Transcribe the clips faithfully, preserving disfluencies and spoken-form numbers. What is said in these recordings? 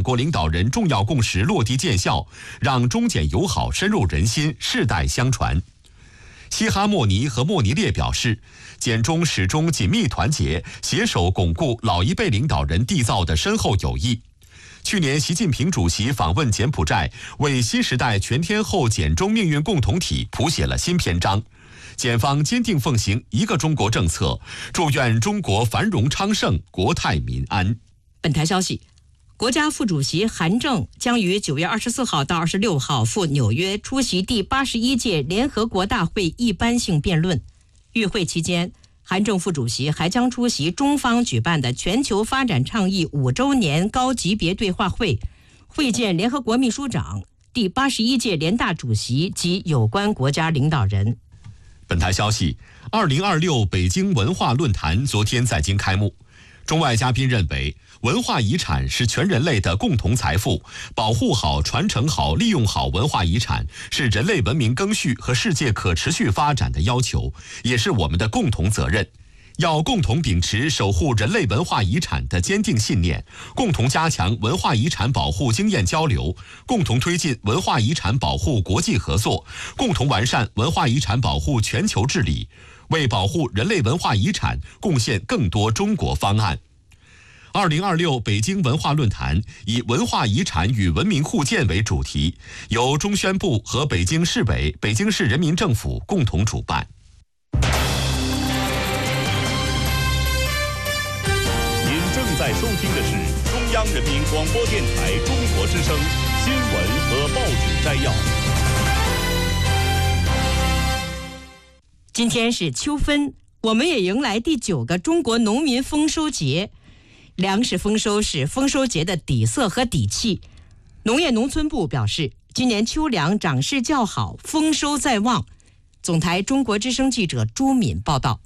国领导人重要共识落地见效，让中柬友好深入人心，世代相传。西哈莫尼和莫尼列表示，柬中始终紧密团结，携手巩固老一辈领导人缔造的深厚友谊。去年，习近平主席访问柬埔寨，为新时代全天候柬中命运共同体谱写了新篇章。柬方坚定奉行一个中国政策，祝愿中国繁荣昌盛，国泰民安。 本台消息，国家副主席韩正将于九月二十四号到二十六号赴纽约出席第八十一届联合国大会一般性辩论。与会期间，韩正副主席还将出席中方举办的全球发展倡议五周年高级别对话会，会见联合国秘书长、第八十一届联大主席及有关国家领导人。 本台消息，二零二六北京文化论坛昨天在京开幕。中外嘉宾认为，文化遗产是全人类的共同财富，保护好、传承好、利用好文化遗产，是人类文明更续和世界可持续发展的要求，也是我们的共同责任。要共同秉持守护人类文化遗产的坚定信念，共同加强文化遗产保护经验交流，共同推进文化遗产保护国际合作，共同完善文化遗产保护全球治理，为保护人类文化遗产贡献更多中国方案。二零二六北京文化论坛以文化遗产与文明互鉴为主题，由中宣部和北京市委、北京市人民政府共同主办。 正在收听的是中央人民广播电台中国之声新闻和报纸摘要。 今天是秋分，我们也迎来第九个中国农民丰收节。粮食丰收是丰收节的底色和底气。农业农村部表示，今年秋粮长势较好，丰收在望。总台中国之声记者朱敏报道。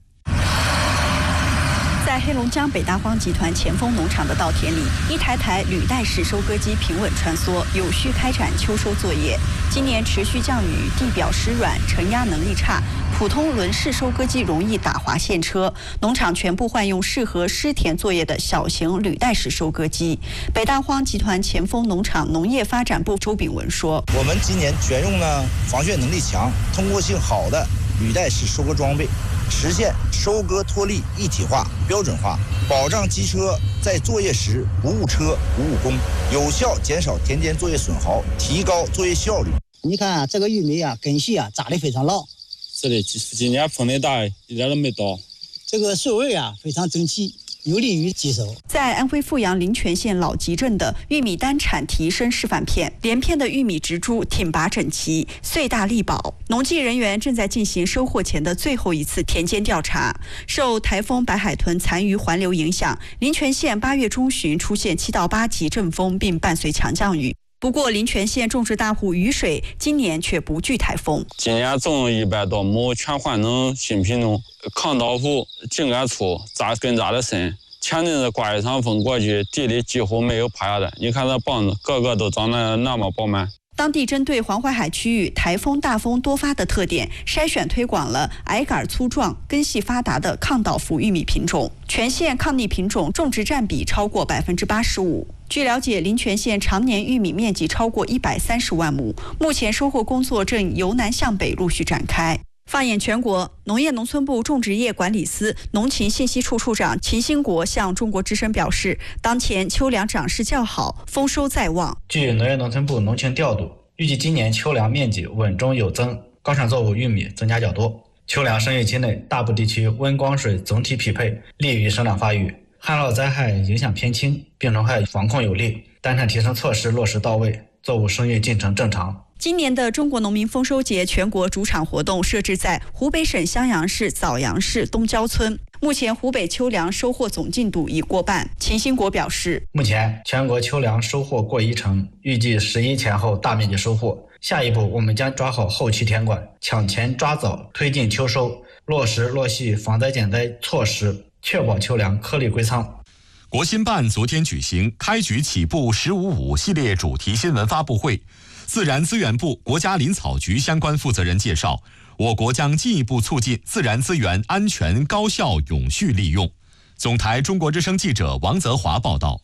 在黑龙江北大荒集团前锋农场的稻田里，一台台履带式收割机平稳穿梭，有序开展秋收作业。今年持续降雨，地表湿软，承压能力差，普通轮式收割机容易打滑陷车，农场全部换用适合湿田作业的小型履带式收割机。北大荒集团前锋农场农业发展部周炳文说：“ 我们今年选用了防眩能力强、通过性好的履带式收割装备。”实现收割脱粒一体化、标准化，保障机车在作业时不误车、不误工，有效减少田间作业损耗，提高作业效率。 你看、啊、这个玉米啊，根系啊扎得非常牢。 是的，今年风的大，一点都没倒。 这个穗味啊非常整齐，有利于吸收。 在安徽阜阳临泉县老集镇的玉米单产提升示范片，连片的玉米植株挺拔整齐，穗大力薄。农技人员正在进行收获前的最后一次田间调查。受台风白海豚残余环流影响，临泉县八月中旬出现七到八级阵风，并伴随强降雨。不过，临泉县种植大户雨水今年却不惧台风。 今年种一百多亩全换成新品种，抗倒伏、茎干粗、扎根扎得深。前阵子刮一场风过去，地里几乎没有趴下的。你看这棒子，个个都长得那么饱满。 当地针对黄淮海区域台风大风多发的特点，筛选推广了矮杆粗壮、根系发达的抗倒伏玉米品种，全县抗逆品种种植占比超过百分之八十五。据了解，临泉县常年玉米面积超过一百三十万亩，目前收获工作正由南向北陆续展开。放眼全国，农业农村部种植业管理司农禽信息处处长秦兴国向中国之声表示，当前秋粮长势较好，丰收在望。 据农业农村部农情调度，预计今年秋粮面积稳中有增，高产作物玉米增加较多。秋粮生育期内，大部地区温光水总体匹配，利于生长发育，旱涝灾害影响偏轻，病虫害防控有力，单产提升措施落实到位，作物生育进程正常。 今年的中国农民丰收节全国主场活动设置在湖北省襄阳市枣阳市东郊村。目前湖北秋粮收获总进度已过半。秦兴国表示， 目前全国秋粮收获过一成，预计十一前后大面积收获。下一步我们将抓好后期田管，抢前抓早，推进秋收，落实落细防灾减灾措施，确保秋粮颗粒归仓。 国新办昨天举行开局起步十五五系列主题新闻发布会。自然资源部、国家林草局相关负责人介绍，我国将进一步促进自然资源安全、高效、永续利用。总台中国之声记者王泽华报道。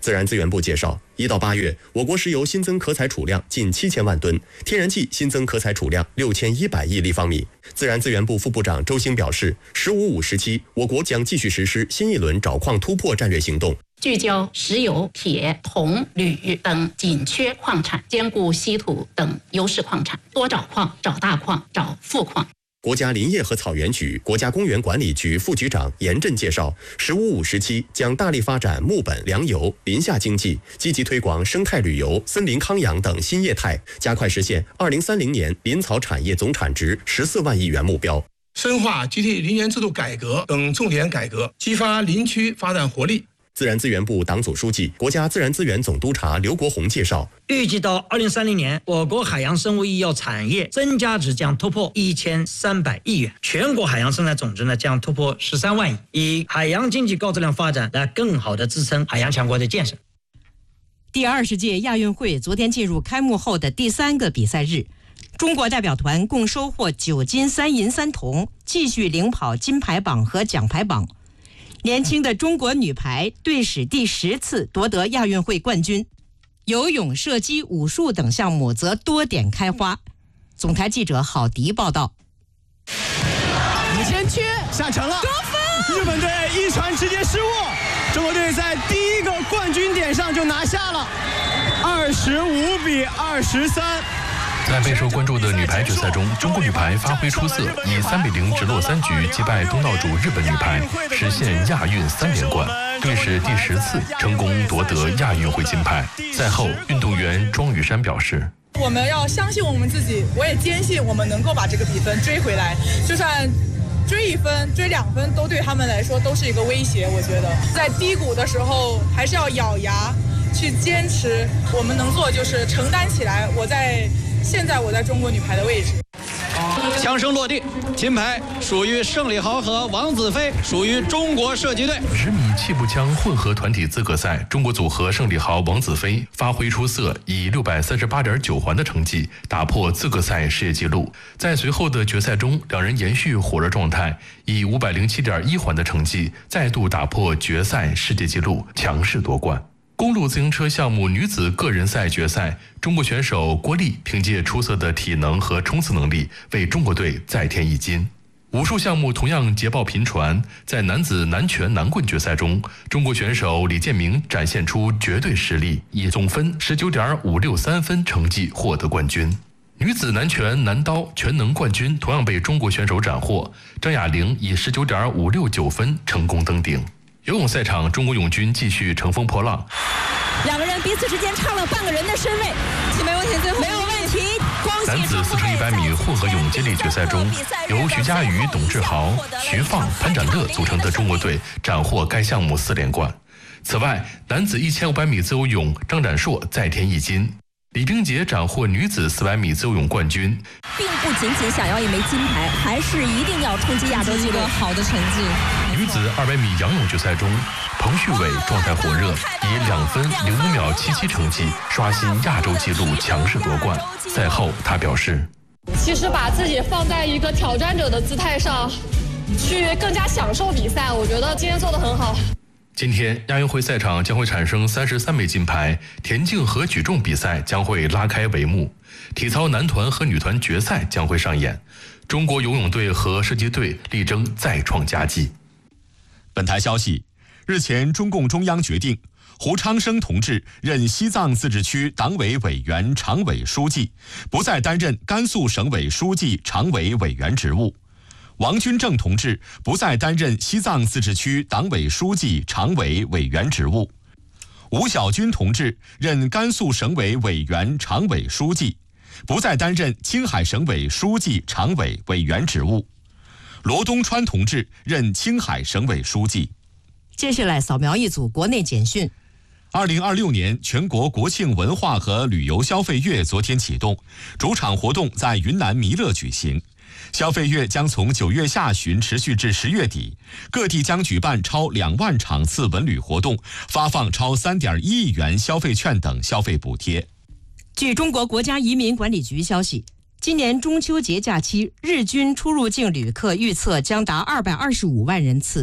自然资源部介绍，一到八月，我国石油新增可采储量近七千万吨，天然气新增可采储量六千一百亿立方米。自然资源部副部长周兴表示，“十五五”时期，我国将继续实施新一轮找矿突破战略行动， 聚焦石油、铁、铜、铝等紧缺矿产，兼顾稀土等优势矿产，多找矿、找大矿、找富矿。 国家林业和草原局、国家公园管理局副局长严震介绍，“十五五”时期将大力发展木本、粮油、林下经济，积极推广生态旅游、森林康养等新业态，加快实现二零三零年林草产业总产值十四万亿元目标。 深化集体林园制度改革等重点改革，激发林区发展活力。 自然资源部党组书记、国家自然资源总督察刘国宏介绍， 预计到二零三零年，我国海洋生物医药产业增加值将突破一千三百亿元，全国海洋生态总值呢将突破十三万亿，以海洋经济高质量发展来更好的支撑海洋强国的建设。 第二十届亚运会昨天进入开幕后的第三个比赛日，中国代表团共收获九金三银三铜，继续领跑金牌榜和奖牌榜。年轻的中国女排队史第十次夺得亚运会冠军，游泳、射击、武术等项目则多点开花。总台记者郝迪报道。 五千区下沉了，得分！日本队一传直接失误，中国队在第一个冠军点上就拿下了，二十五比二十三。 在备受关注的女排决赛中，中国女排发挥出色，以三比零直落三局击败东道主日本女排，实现亚运三连冠，队史第十次成功夺得亚运会金牌。赛后，运动员庄雨珊表示：“ 我们要相信我们自己，我也坚信我们能够把这个比分追回来，就算追一分、追两分，都对他们来说都是一个威胁。我觉得在低谷的时候，还是要咬牙去坚持。我们能做就是承担起来。我在。”现在我在中国女排的位置， 枪声落地，金牌属于盛礼豪和王子飞，属于中国射击队。 十米气步枪混合团体资格赛，中国组合盛礼豪、王子飞发挥出色，以六百三十八点九环的成绩打破资格赛世界纪录。在随后的决赛中，两人延续火热状态，以五百零七点一环的成绩再度打破决赛世界纪录，强势夺冠。公路自行车项目女子个人赛决赛，中国选手郭丽凭借出色的体能和冲刺能力，为中国队再添一金。武术项目同样捷报频传，在男子南拳南棍决赛中，中国选手李建明展现出绝对实力，以总分 十九点五六三分成绩获得冠军。女子南拳南刀全能冠军同样被中国选手斩获，张雅玲以 十九点五六九分成功登顶。游泳赛场，中国泳军继续乘风破浪， 两个人彼此之间差了半个人的身位，没问题，最后没有问题。 男子四乘一百米混合泳接力决赛中，由徐嘉余、董志豪、徐放、潘展乐组成的中国队斩获该项目四连冠。此外，男子一千五百米自由泳，张展硕再添一金。李冰洁斩获女子四百米自由泳冠军， 并不仅仅想要一枚金牌，还是一定要冲击亚洲纪录，好的成绩。 女子二百米仰泳决赛中，彭旭伟状态火热，以两分零五秒七七成绩刷新亚洲纪录，强势夺冠。赛后他表示：“ 其实把自己放在一个挑战者的姿态上，去更加享受比赛，我觉得今天做得很好。” 今天亚运会赛场将会产生三十三枚金牌，田径和举重比赛将会拉开帷幕，体操男团和女团决赛将会上演，中国游泳队和射击队力争再创佳绩。 本台消息，日前中共中央决定，胡昌生同志任西藏自治区党委委员常委书记，不再担任甘肃省委书记常委委员职务。王军正同志不再担任西藏自治区党委书记常委委员职务。吴小军同志任甘肃省委委员常委书记，不再担任青海省委书记常委委员职务。罗东川同志任青海省委书记。 接下来扫描一组国内简讯。 二零二六年全国国庆文化和旅游消费月昨天启动，主场活动在云南弥勒举行。消费月将从九月下旬持续至十月底，各地将举办超两万场次文旅活动，发放超三点一亿元消费券等消费补贴。 据中国国家移民管理局消息，今年中秋节假期日均出入境旅客预测将达二百二十五万人次，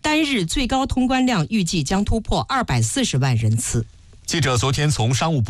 单日最高通关量预计将突破二百四十万人次。 记者昨天从商务部